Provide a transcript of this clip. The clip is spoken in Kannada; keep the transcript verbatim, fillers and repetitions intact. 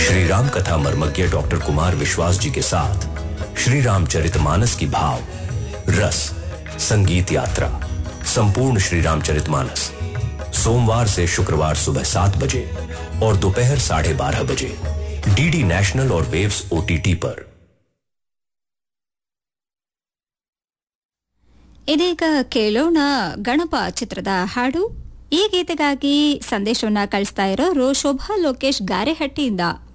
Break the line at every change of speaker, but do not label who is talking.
श्री राम कथा मर्मज्ञ डॉक्टर कुमार विश्वास जी के साथ श्री रामचरितमानस की भाव रस संगीत यात्रा संपूर्ण श्री रामचरितमानस सोमवार से शुक्रवार सुबह सात बजे और दोपहर साढ़े बारह बजे डीडी नेशनल और वेव्स ओटीटी पर।
ಇದೀಗ ಕೇಳೋಣ ಗಣಪ ಚಿತ್ರದ ಹಾಡು. ಈ ಗೀತೆಗಾಗಿ ಸಂದೇಶವನ್ನ ಕಳಿಸ್ತಾ ಇರೋರು ಶೋಭಾ ಲೋಕೇಶ್ ಗಾರೆಹಟ್ಟಿಯಿಂದ.